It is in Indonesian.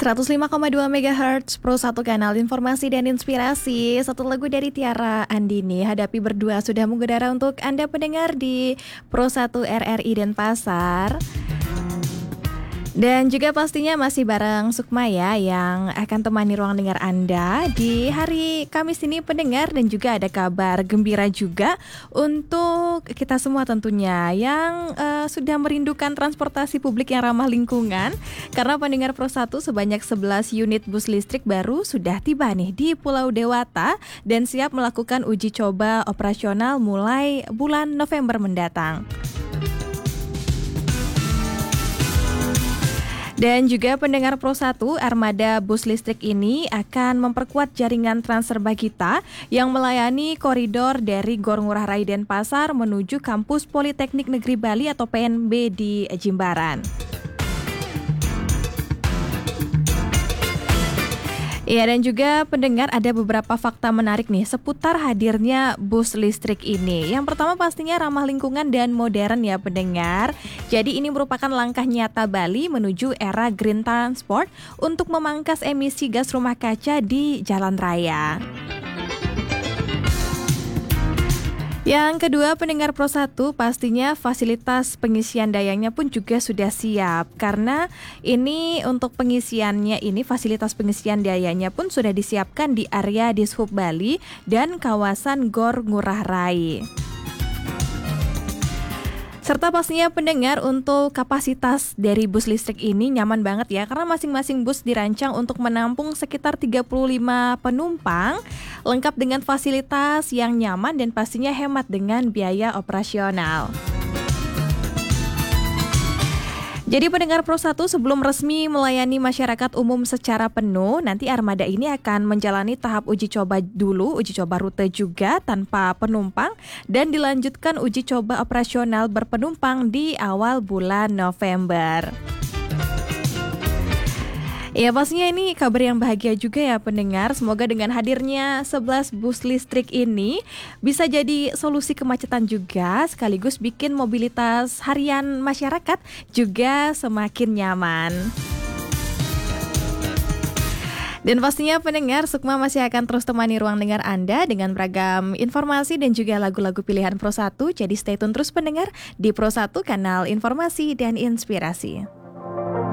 105,2 MHz Pro 1 kanal informasi dan inspirasi. Satu lagu dari Tiara Andini, Hadapi Berdua, sudah mengudara untuk Anda pendengar di Pro 1 RRI Denpasar. Dan juga pastinya masih bareng Sukma ya, yang akan temani ruang dengar Anda di hari Kamis ini pendengar. Dan juga ada kabar gembira juga untuk kita semua tentunya yang sudah merindukan transportasi publik yang ramah lingkungan. Karena pendengar Pro 1 sebanyak 11 unit bus listrik baru sudah tiba nih di Pulau Dewata dan siap melakukan uji coba operasional mulai bulan November mendatang. Dan juga pendengar Pro 1, armada bus listrik ini akan memperkuat jaringan Transerbagita yang melayani koridor dari Gor Ngurah Rai Denpasar menuju Kampus Politeknik Negeri Bali atau PNB di Jimbaran. Ya, dan juga pendengar ada beberapa fakta menarik nih seputar hadirnya bus listrik ini. Yang pertama pastinya ramah lingkungan dan modern ya pendengar. Jadi ini merupakan langkah nyata Bali menuju era green transport untuk memangkas emisi gas rumah kaca di jalan raya. Yang kedua, pendengar Pro 1, pastinya fasilitas pengisian dayanya pun juga sudah siap. Karena ini untuk pengisiannya ini, fasilitas pengisian dayanya pun sudah disiapkan di area Dishub Bali dan kawasan Gor Ngurah Rai. Serta pastinya pendengar untuk kapasitas dari bus listrik ini nyaman banget ya, karena masing-masing bus dirancang untuk menampung sekitar 35 penumpang, lengkap dengan fasilitas yang nyaman dan pastinya hemat dengan biaya operasional. Jadi pendengar Pro 1, sebelum resmi melayani masyarakat umum secara penuh, nanti armada ini akan menjalani tahap uji coba dulu, uji coba rute juga tanpa penumpang, dan dilanjutkan uji coba operasional berpenumpang di awal bulan November. Ya, pastinya ini kabar yang bahagia juga ya pendengar. Semoga dengan hadirnya 11 bus listrik ini bisa jadi solusi kemacetan juga, sekaligus bikin mobilitas harian masyarakat juga semakin nyaman. Dan pastinya pendengar, Sukma masih akan terus temani ruang dengar Anda dengan beragam informasi dan juga lagu-lagu pilihan Pro 1. Jadi stay tune terus pendengar di Pro 1 kanal informasi dan inspirasi.